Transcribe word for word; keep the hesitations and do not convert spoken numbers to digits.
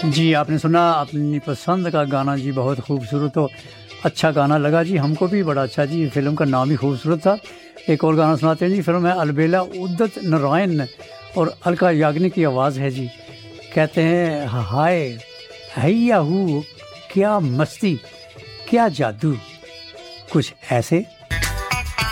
जी, आपने सुना अपनी पसंद का गाना जी, बहुत खूबसूरत और अच्छा गाना लगा जी, हमको भी बड़ा अच्छा जी। फ़िल्म का नाम भी खूबसूरत था। एक और गाना सुनाते हैं जी, फ़िल्म है अलबेला, उदित नारायण और अलका याग्निक की आवाज़ है जी। कहते हैं हाय हैया हू, क्या मस्ती, क्या जादू, कुछ ऐसे।